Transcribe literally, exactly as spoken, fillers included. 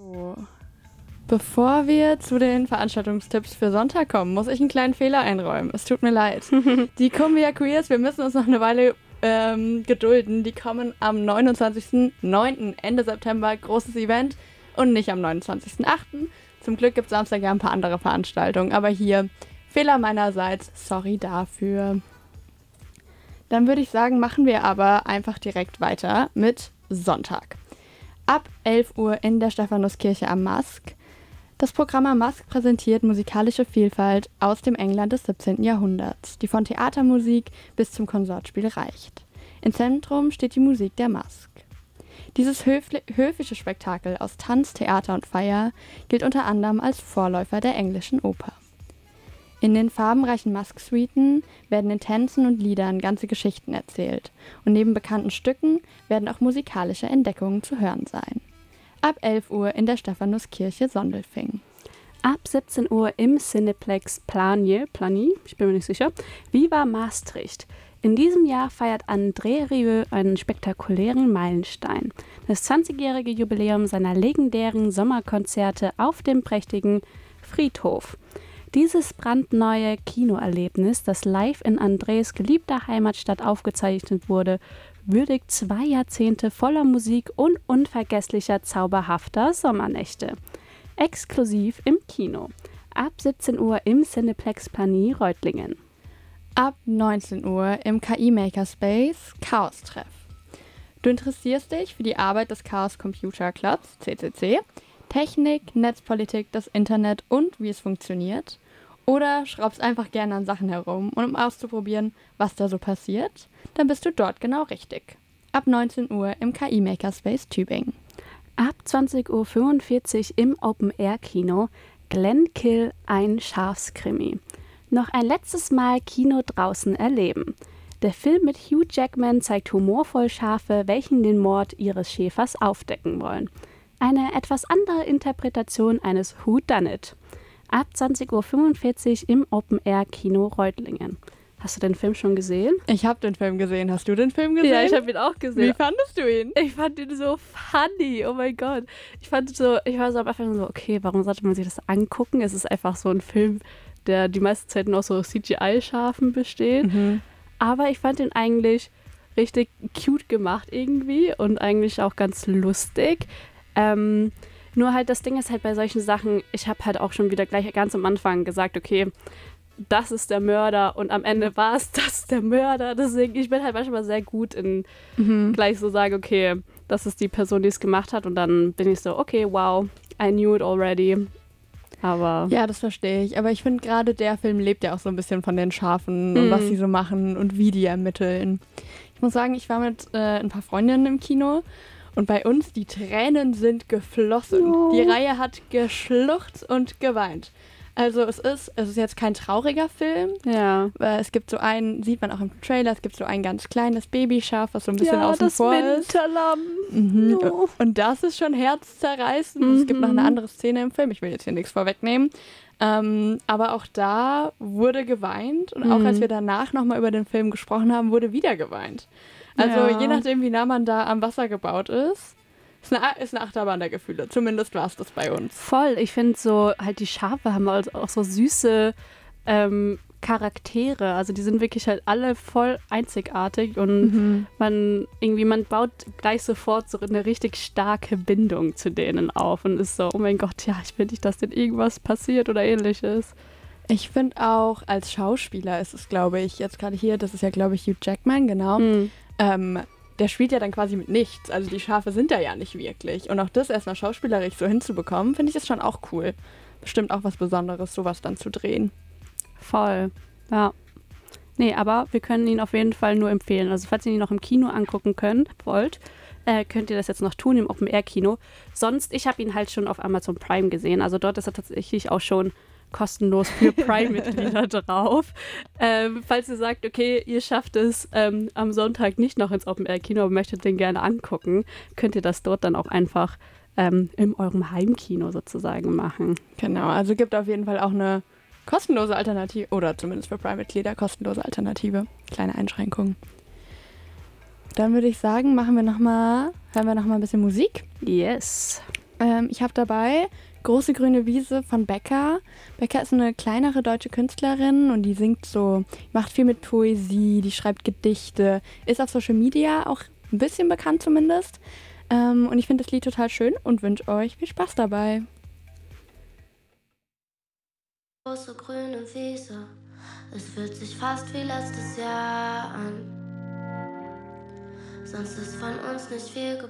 So. Bevor wir zu den Veranstaltungstipps für Sonntag kommen, muss ich einen kleinen Fehler einräumen. Es tut mir leid. Die Cumbia Queers, wir müssen uns noch eine Weile ähm, gedulden. Die kommen am neunundzwanzigsten neunten Ende September, großes Event, und nicht am neunundzwanzigsten achten Zum Glück gibt es Samstag ja ein paar andere Veranstaltungen, aber hier Fehler meinerseits, sorry dafür. Dann würde ich sagen, machen wir aber einfach direkt weiter mit Sonntag. Ab elf Uhr in der Stephanuskirche am Mask. Das Programm am Mask präsentiert musikalische Vielfalt aus dem England des siebzehnten Jahrhunderts, die von Theatermusik bis zum Konsortspiel reicht. Im Zentrum steht die Musik der Mask. Dieses höfli- höfische Spektakel aus Tanz, Theater und Feier gilt unter anderem als Vorläufer der englischen Oper. In den farbenreichen Mask-Suiten werden in Tänzen und Liedern ganze Geschichten erzählt und neben bekannten Stücken werden auch musikalische Entdeckungen zu hören sein. Ab elf Uhr in der Stephanuskirche Sondelfing. Ab siebzehn Uhr im Cineplex Planier, Plani, ich bin mir nicht sicher, Viva Maastricht. In diesem Jahr feiert André Rieu einen spektakulären Meilenstein. Das zwanzigjährige Jubiläum seiner legendären Sommerkonzerte auf dem prächtigen Friedhof. Dieses brandneue Kinoerlebnis, das live in Andrés geliebter Heimatstadt aufgezeichnet wurde, würdigt zwei Jahrzehnte voller Musik und unvergesslicher, zauberhafter Sommernächte. Exklusiv im Kino. Ab siebzehn Uhr im Cineplex Plani Reutlingen. Ab neunzehn Uhr im K I-Makerspace Chaos-Treff. Du interessierst dich für die Arbeit des Chaos Computer Clubs, C C C, Technik, Netzpolitik, das Internet und wie es funktioniert? Oder schraubst einfach gerne an Sachen herum, und um auszuprobieren, was da so passiert? Dann bist du dort genau richtig. Ab neunzehn Uhr im K I-Makerspace Tübingen. Ab zwanzig Uhr fünfundvierzig im Open-Air-Kino Glenkill, ein Schafskrimi. Noch ein letztes Mal Kino draußen erleben. Der Film mit Hugh Jackman zeigt humorvoll Schafe, welchen den Mord ihres Schäfers aufdecken wollen. Eine etwas andere Interpretation eines Whodunit. Ab zwanzig Uhr fünfundvierzig im Open-Air-Kino Reutlingen. Hast du den Film schon gesehen? Ich habe den Film gesehen. Hast du den Film gesehen? Ja, ich habe ihn auch gesehen. Wie fandest du ihn? Ich fand ihn so funny, oh mein Gott. Ich fand so, ich war so am Anfang so, okay, warum sollte man sich das angucken? Es ist einfach so ein Film, der die meiste Zeit nur aus so C G I-Schafen besteht. Mhm. Aber ich fand ihn eigentlich richtig cute gemacht irgendwie und eigentlich auch ganz lustig. Ähm, nur halt das Ding ist halt bei solchen Sachen, ich habe halt auch schon wieder gleich ganz am Anfang gesagt, okay, das ist der Mörder, und am Ende war es das der Mörder. Deswegen, ich bin halt manchmal sehr gut in Mhm. gleich so sagen, okay, das ist die Person, die es gemacht hat, und dann bin ich so, okay, wow, I knew it already. Aber Ja, das verstehe ich. Aber ich finde, gerade der Film lebt ja auch so ein bisschen von den Schafen und Mhm. was sie so machen und wie die ermitteln. Ich muss sagen, ich war mit äh, ein paar Freundinnen im Kino und bei uns, die Tränen sind geflossen. Oh. Die Reihe hat geschluchzt und geweint. Also es ist, es ist jetzt kein trauriger Film. ja. Äh, Es gibt so einen, sieht man auch im Trailer, es gibt so ein ganz kleines Babyschaf, was so ein bisschen ja, außen das vor ist. Winterlamm. Mhm. No. Und das ist schon herzzerreißend. Und Es gibt noch eine Mhm. andere Szene im Film, ich will jetzt hier nichts vorwegnehmen. Ähm, aber auch da wurde geweint, und auch Mhm. als wir danach nochmal über den Film gesprochen haben, wurde wieder geweint. Also Ja. je nachdem, wie nah man da am Wasser gebaut ist, ist eine, ist eine Achterbahn der Gefühle. Zumindest war es das bei uns. Voll, ich finde so, halt die Schafe haben also auch so süße ähm, Charaktere. Also die sind wirklich halt alle voll einzigartig und Mhm. man irgendwie, man baut gleich sofort so eine richtig starke Bindung zu denen auf und ist so, oh mein Gott, ja, ich will nicht, dass denen irgendwas passiert oder ähnliches. Ich finde auch, als Schauspieler ist es, glaube ich, jetzt gerade hier, das ist ja, glaube ich, Hugh Jackman, genau. Mhm. Ähm, der spielt ja dann quasi mit nichts. Also die Schafe sind da ja nicht wirklich. Und auch das erstmal schauspielerisch so hinzubekommen, finde ich ist schon auch cool. Bestimmt auch was Besonderes, sowas dann zu drehen. Voll, ja. Nee, aber wir können ihn auf jeden Fall nur empfehlen. Also falls ihr ihn noch im Kino angucken könnt, wollt, äh, könnt ihr das jetzt noch tun im Open-Air-Kino. Sonst, ich habe ihn halt schon auf Amazon Prime gesehen. Also dort ist er tatsächlich auch schon kostenlos für Prime-Mitglieder drauf. Ähm, falls ihr sagt, okay, ihr schafft es ähm, am Sonntag nicht noch ins Open-Air-Kino, aber möchtet den gerne angucken, könnt ihr das dort dann auch einfach ähm, in eurem Heimkino sozusagen machen. Genau, also gibt auf jeden Fall auch eine kostenlose Alternative, oder zumindest für Prime-Mitglieder kostenlose Alternative. Kleine Einschränkung. Dann würde ich sagen, machen wir noch mal, hören wir noch mal ein bisschen Musik. Yes. Ähm, ich habe dabei Große grüne Wiese von Becca. Becca ist eine kleinere deutsche Künstlerin und die singt so, macht viel mit Poesie, die schreibt Gedichte, ist auf Social Media auch ein bisschen bekannt zumindest. Ähm, und ich finde das Lied total schön und wünsche euch viel Spaß dabei. Große grüne Wiese, es fühlt sich fast wie letztes Jahr an. Sonst ist von uns nicht viel